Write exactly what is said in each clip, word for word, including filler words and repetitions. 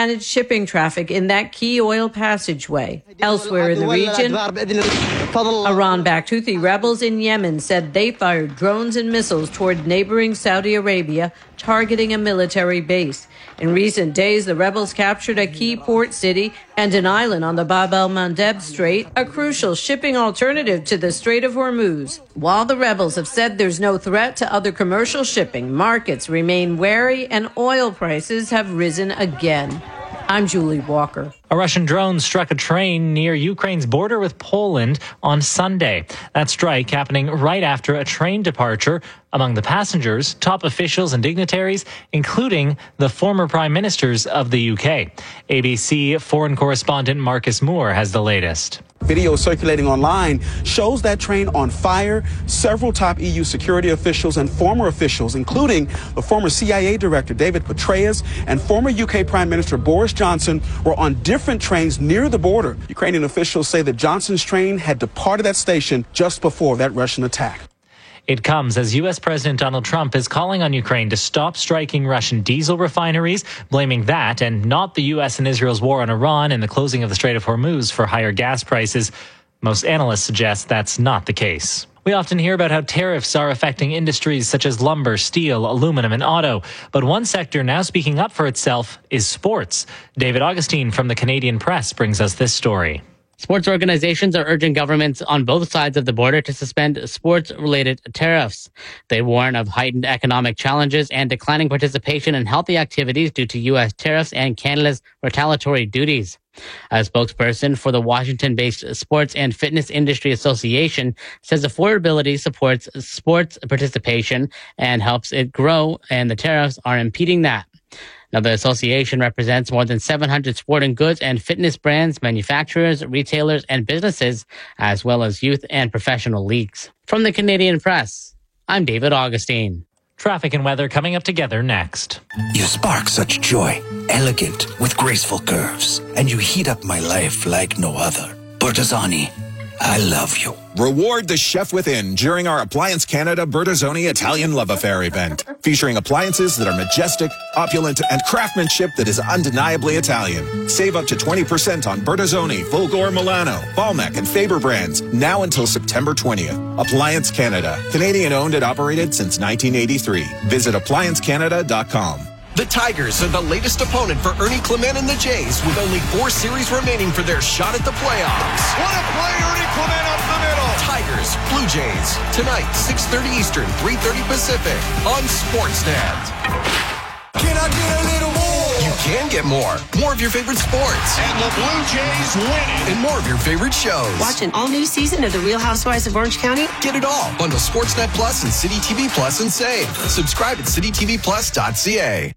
and its shipping traffic in that key oil passageway. Elsewhere in the region, Iran-backed Houthi rebels in Yemen said they fired drones and missiles toward neighboring Saudi Arabia, targeting a military base. In recent days, the rebels captured a key port city and an island on the Bab el-Mandeb Strait, a crucial shipping alternative to the Strait of Hormuz. While the rebels have said there's no threat to other commercial shipping, markets remain wary and oil prices have risen again. I'm Julie Walker. A Russian drone struck a train near Ukraine's border with Poland on Sunday. That strike happening right after a train departure. Among the passengers, top officials and dignitaries, including the former prime ministers of the U K. A B C foreign correspondent Marcus Moore has the latest. Video circulating online shows that train on fire. Several top E U security officials and former officials, including the former C I A director David Petraeus and former U K Prime Minister Boris Johnson, were on different trains near the border. Ukrainian officials say that Johnson's train had departed that station just before that Russian attack. It comes as U S President Donald Trump is calling on Ukraine to stop striking Russian diesel refineries, blaming that and not the U S and Israel's war on Iran and the closing of the Strait of Hormuz for higher gas prices. Most analysts suggest that's not the case. We often hear about how tariffs are affecting industries such as lumber, steel, aluminum, and auto. But one sector now speaking up for itself is sports. David Augustine from the Canadian Press brings us this story. Sports organizations are urging governments on both sides of the border to suspend sports-related tariffs. They warn of heightened economic challenges and declining participation in healthy activities due to U S tariffs and Canada's retaliatory duties. A spokesperson for the Washington-based Sports and Fitness Industry Association says affordability supports sports participation and helps it grow, and the tariffs are impeding that. Now, the association represents more than seven hundred sporting goods and fitness brands, manufacturers, retailers, and businesses, as well as youth and professional leagues. From the Canadian Press, I'm David Augustine. Traffic and weather coming up together next. You spark such joy, elegant with graceful curves, and you heat up my life like no other. Bertazzoni, I love you. Reward the chef within during our Appliance Canada Bertazzoni Italian Love Affair event, featuring appliances that are majestic, opulent, and craftsmanship that is undeniably Italian. Save up to twenty percent on Bertazzoni, Fulgor Milano, Balmec, and Faber brands, now until September twentieth. Appliance Canada, Canadian-owned and operated since nineteen eighty-three. Visit appliance canada dot com. The Tigers are the latest opponent for Ernie Clement and the Jays, with only four series remaining for their shot at the playoffs. What a play, Ernie Clement up the middle. Tigers, Blue Jays, tonight, six thirty Eastern, three thirty Pacific, on Sportsnet. Can I get a little more? You can get more. More of your favorite sports. And the Blue Jays winning. And more of your favorite shows. Watch an all-new season of The Real Housewives of Orange County. Get it all. Bundle Sportsnet Plus and City T V Plus and save. Subscribe at city t v plus dot c a.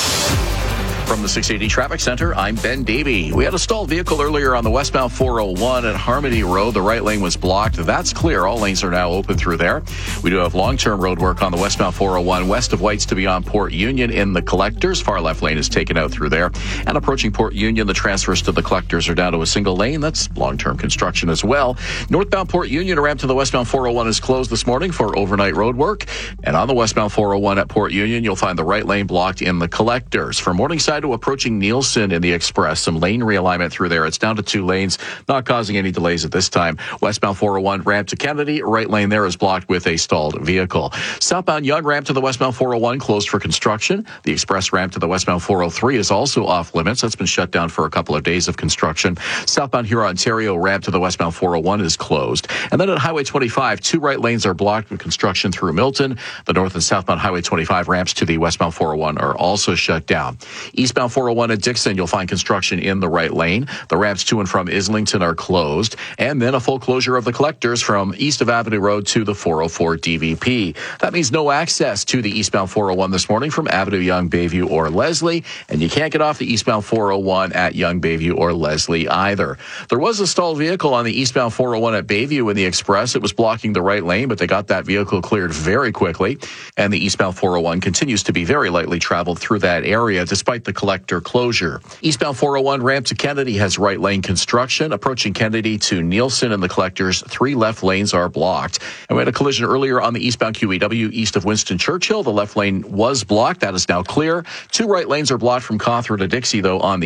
From the six eighty Traffic Center, I'm Ben Davey. We had a stalled vehicle earlier on the westbound four oh one at Harmony Road. The right lane was blocked. That's clear. All lanes are now open through there. We do have long-term road work on the westbound four oh one west of Whites to beyond Port Union in the Collectors. Far left lane is taken out through there. And approaching Port Union, the transfers to the Collectors are down to a single lane. That's long-term construction as well. Northbound Port Union, a ramp to the westbound four oh one is closed this morning for overnight road work. And on the westbound four oh one at Port Union, you'll find the right lane blocked in the Collectors. From Morningside to approaching Nielsen in the Express, some lane realignment through there. It's down to two lanes, not causing any delays at this time. Westbound four oh one ramp to Kennedy, right lane there is blocked with a stalled vehicle. Southbound Yonge ramp to the westbound four oh one closed for construction. The express ramp to the westbound four oh three is also off limits. That's been shut down for a couple of days of construction. Southbound Huron Ontario ramp to the westbound four oh one is closed. And then at Highway twenty-five, two right lanes are blocked with construction through Milton. The north and southbound Highway twenty-five ramps to the westbound four oh one are also shut down. Eastbound four oh one at Dixon, you'll find construction in the right lane. The ramps to and from Islington are closed. And then a full closure of the Collectors from east of Avenue Road to the four oh four D V P. That means no access to the eastbound four oh one this morning from Avenue Yonge, Bayview, or Leslie. And you can't get off the eastbound four oh one at Yonge, Bayview, or Leslie either. There was a stalled vehicle on the eastbound four oh one at Bayview in the Express. It was blocking the right lane, but they got that vehicle cleared very quickly. And the eastbound four oh one continues to be very lightly traveled through that area despite the Collector closure. Eastbound four oh one ramp to Kennedy has right lane construction. Approaching Kennedy to Nielsen and the Collectors, three left lanes are blocked. And we had a collision earlier on the eastbound Q E W east of Winston Churchill. The left lane was blocked. That is now clear. Two right lanes are blocked from Cawthron to Dixie, though, on the